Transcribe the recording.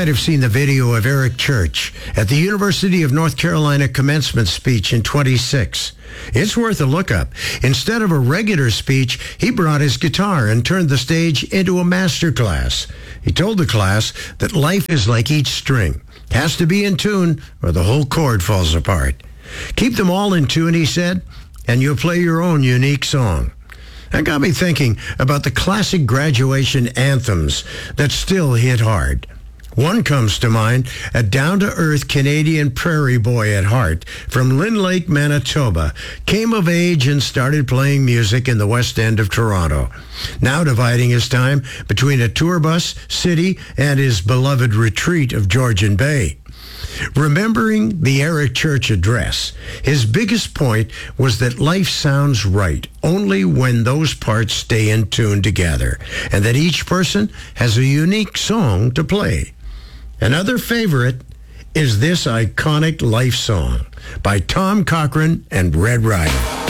might have seen the video of Eric Church at the University of North Carolina commencement speech in 26. It's worth a look up. Instead of a regular speech, he brought his guitar and turned the stage into a master class. He told the class that life is like each string. Has to be in tune or the whole chord falls apart. Keep them all in tune, he said, and you'll play your own unique song. That got me thinking about the classic graduation anthems that still hit hard. One comes to mind, a down-to-earth Canadian prairie boy at heart from Lynn Lake, Manitoba, came of age and started playing music in the West End of Toronto, now dividing his time between a tour bus, city, and his beloved retreat of Georgian Bay. Remembering the Eric Church address, his biggest point was that life sounds right only when those parts stay in tune together, and that each person has a unique song to play. Another favorite is this iconic life song by Tom Cochrane and Red Rider.